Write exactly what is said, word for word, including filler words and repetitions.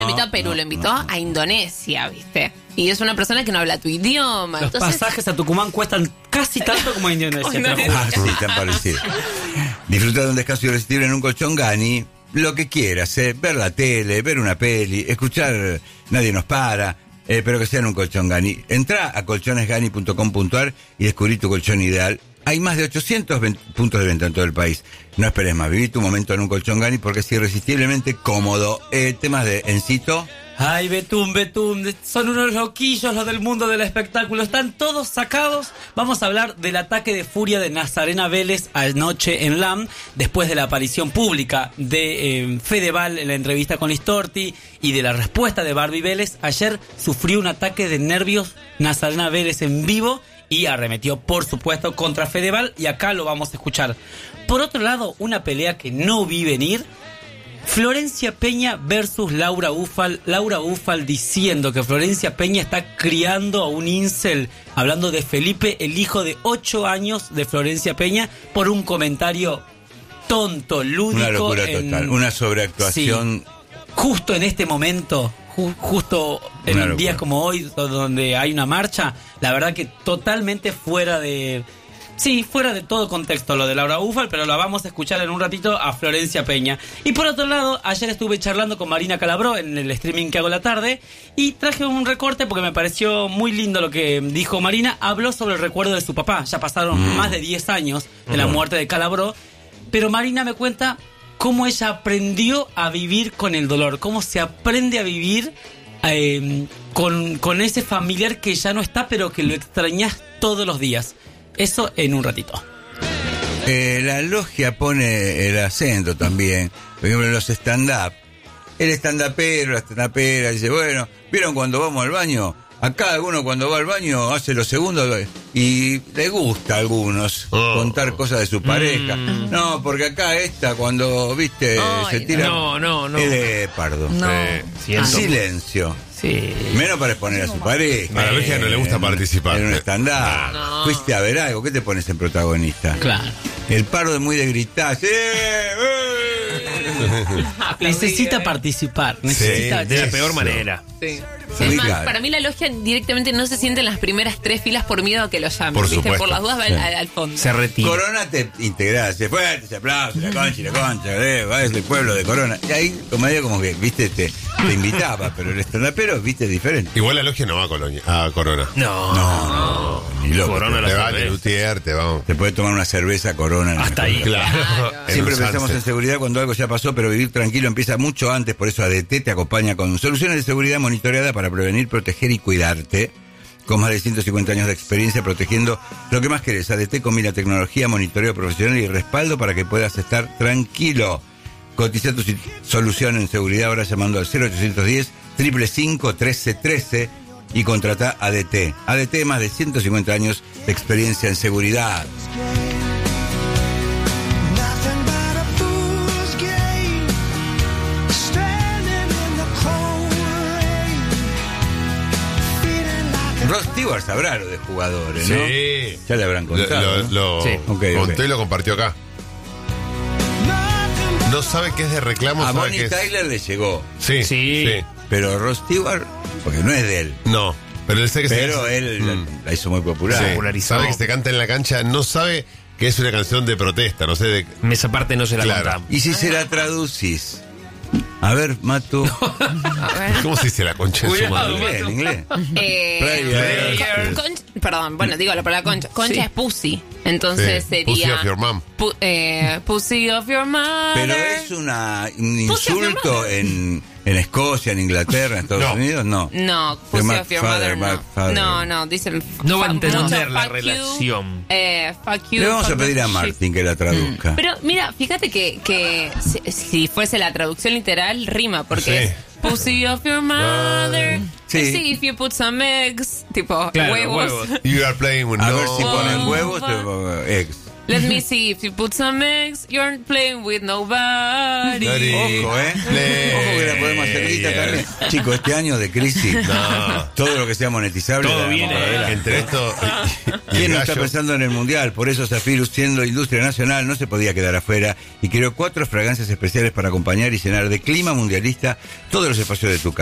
Lo invitó a Perú, no, lo invitó no. a Indonesia, ¿viste? Y es una persona que no habla tu idioma. Los entonces, pasajes a Tucumán cuestan casi tanto como a Indonesia. Como te lo juro. Ah, sí, tan parecido. Disfruta de un descanso irresistible en un colchón Gani. Lo que quieras, eh, ver la tele, ver una peli, escuchar Nadie nos para, eh, pero que sea en un colchón Gani. Entrá a colchones gani punto com punto ar y descubrí tu colchón ideal. Hay más de ochocientos puntos de venta en todo el país. No esperes más, viví tu momento en un colchón Gani porque es irresistiblemente cómodo. Eh, temas de Encito. Ay, Betún, Betún, son unos loquillos los del mundo del espectáculo, están todos sacados. Vamos a hablar del ataque de furia de Nazarena Vélez anoche en LAM, después de la aparición pública de eh, Fedeval en la entrevista con Listorti y de la respuesta de Barbie Vélez. Ayer sufrió un ataque de nervios Nazarena Vélez en vivo y arremetió, por supuesto, contra Fedeval, y acá lo vamos a escuchar. Por otro lado, una pelea que no vi venir. Florencia Peña versus Laura Ufal. Laura Ufal diciendo que Florencia Peña está criando a un incel, hablando de Felipe, el hijo de ocho años de Florencia Peña, por un comentario tonto, lúdico. Una locura en, total, una sobreactuación. Sí, justo en este momento, ju, justo en Una días locura. como hoy, donde hay una marcha, la verdad que totalmente fuera de... Sí, fuera de todo contexto lo de Laura Ufal, pero la vamos a escuchar en un ratito a Florencia Peña. Y por otro lado, ayer estuve charlando con Marina Calabró en el streaming que hago la tarde y traje un recorte porque me pareció muy lindo lo que dijo Marina. Habló sobre el recuerdo de su papá. Ya pasaron mm. más de diez años de la muerte de Calabró, pero Marina me cuenta cómo ella aprendió a vivir con el dolor, cómo se aprende a vivir eh, con, con ese familiar que ya no está, pero que lo extrañas todos los días. Eso en un ratito. Eh, la logia pone el acento también. Por ejemplo, en los stand-up. El stand-upero, la stand-upera dice, bueno, ¿vieron cuando vamos al baño? Acá alguno cuando va al baño hace los segundos y le gusta a algunos oh. contar cosas de su pareja. Mm. No, porque acá esta cuando, viste, Ay, se tira... No, no, no. Es de pardo. No. Eh, silencio. Sí. Menos para exponer a su pareja. A la Virgen no le gusta en, participar. En un stand-up. No. Fuiste a ver algo, ¿qué te pones en protagonista? Claro. El pardo es muy de gritar. ¡Sí! Necesita participar. Necesita Sí, De la Eso. peor manera. Sí. Sí, Es más, claro. para mí la logia directamente no se siente en las primeras tres filas por miedo a que lo llamen. Por ¿viste? supuesto. Por las dudas va Sí. al, al fondo. Se retira. Corona te integrás, se fuerte, se aplaude, la concha, y la concha, eh, va desde el pueblo de Corona. Y ahí, como medio como que, viste, te, te invitaba, pero el estandapero, viste, es diferente. Igual la logia no va a, Colonia, a Corona. No. No, no, ni loco. Corona te, la Te va a cerveza. Lutier, te vamos. te puede tomar una cerveza Corona. en el Hasta mejor ahí. lugar. Claro. Siempre En pensamos Sunset. en seguridad cuando algo ya pasó, pero vivir tranquilo empieza mucho antes, por eso A D T te acompaña con soluciones de seguridad monitoreada para prevenir, proteger y cuidarte. Con más de ciento cincuenta años de experiencia protegiendo lo que más querés. A D T combina tecnología, monitoreo profesional y respaldo para que puedas estar tranquilo. Cotiza tu solución en seguridad ahora llamando al cero ochocientos diez, cinco cinco cinco, trece trece y contrata A D T. A D T, más de ciento cincuenta años de experiencia en seguridad. Rod Stewart sabrá lo de jugadores, ¿no? Sí. Ya le habrán contado. Lo, ¿no? lo Sí. Ok, contó ok. y lo compartió acá. No sabe qué es de reclamo, A sabe Bonnie qué es. Tyler le llegó, Sí, Sí. sí. pero Rod Stewart, porque no es de él. No, pero él sé que Pero se... él Mm. la, la hizo muy popular. Sí. popularizó. Sabe que se canta en la cancha, no sabe que es una canción de protesta, no sé de... Esa parte no se la Claro. contamos. Y si se la traducís. A ver, Matu. A ver. ¿Cómo se dice la concha de su Cuidado, madre? En inglés, en inglés. Eh, Player. con- concha- perdón, bueno, digo la palabra concha. Concha Sí. es pussy. Entonces Sí. sería. Pussy of your mom. pu- eh, pussy of your mother. Pero es una, un Pussy of your insulto mother. en, en Escocia, en Inglaterra, en Estados No. Unidos, no. No, Your pussy mad of your father, mother, mad no. father. No, no, dicen. No va a fuck entender mucho, la fuck you, relación. eh, fuck you. Le vamos fuck a pedir the a shit. Martín que la traduzca. Pero mira, fíjate que, que si, si fuese la traducción literal, rima, porque Sí. es pussy of your mother. Sí. Sí, if you put some eggs, tipo Claro, huevos. huevos. You are playing with A no... ver si ponen Oh, huevos, va. te- ex. Let me see if you put some eggs, you're playing with nobody. Ojo, ¿eh? Play. Ojo que la podemos hacer guita también. Chicos, este año de crisis, No. todo lo que sea monetizable. Todo la damos viene, para eh. adelante. Entre esto y el ¿Quién no está gallo, pensando en el mundial? Por eso Zafirus, siendo industria nacional, no se podía quedar afuera y creó cuatro fragancias especiales para acompañar y llenar de clima mundialista todos los espacios de tu casa.